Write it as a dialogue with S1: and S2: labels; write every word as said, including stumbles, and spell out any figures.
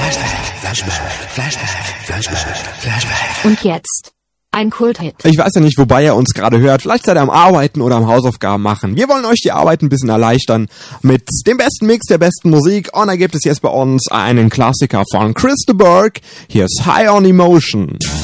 S1: Flashback, Flashback, Flashback, Flashback, Flashback.
S2: Und jetzt ein Kulthit.
S3: Ich weiß ja nicht, wobei ihr uns gerade hört. Vielleicht seid ihr am Arbeiten oder am Hausaufgaben machen. Wir wollen euch die Arbeit ein bisschen erleichtern mit dem besten Mix der besten Musik. Und da gibt es jetzt bei uns einen Klassiker von Chris de Burgh. Hier ist High on Emotion.